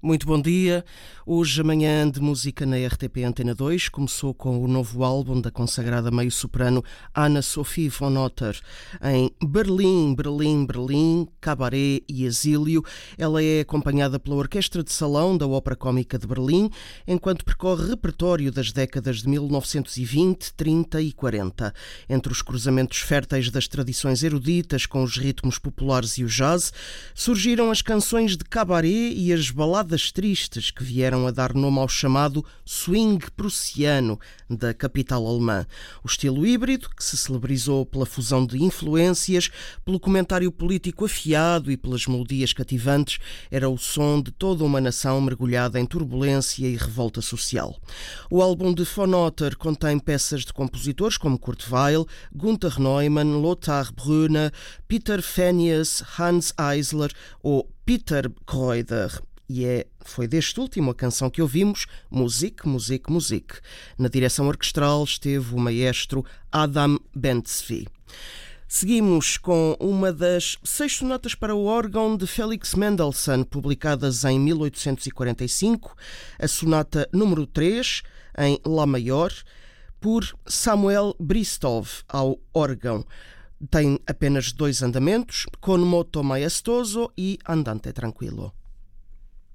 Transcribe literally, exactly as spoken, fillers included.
Muito bom dia. Hoje a manhã de música na R T P Antena dois começou com o novo álbum da consagrada meio-soprano Anna-Sophie von Otter. Em Berlim, Berlim, Berlim, Cabaré e Exílio, ela é acompanhada pela Orquestra de Salão da Ópera Cómica de Berlim, enquanto percorre repertório das décadas de mil novecentos e vinte, trinta e quarenta. Entre os cruzamentos férteis das tradições eruditas com os ritmos populares e o jazz, surgiram as canções de cabaré e as baladas tristes que vieram a dar nome ao chamado swing prussiano da capital alemã. O estilo híbrido, que se celebrizou pela fusão de influências, pelo comentário político afiado e pelas melodias cativantes, era o som de toda uma nação mergulhada em turbulência e revolta social. O álbum de von Otter contém peças de compositores como Kurt Weill, Gunther Neumann, Lothar Brunner, Peter Fenius, Hans Eisler ou Peter Kreuder. E é, foi deste último a canção que ouvimos, Musik, Musik, Musik. Na direção orquestral esteve o maestro Adam Ben-Tzvi. Seguimos com uma das seis sonatas para o órgão de Felix Mendelssohn, publicadas em mil oitocentos e quarenta e cinco, a sonata número três, em Lá maior, por Samuel Bristov, ao órgão. Tem apenas dois andamentos, con moto maestoso e andante tranquilo.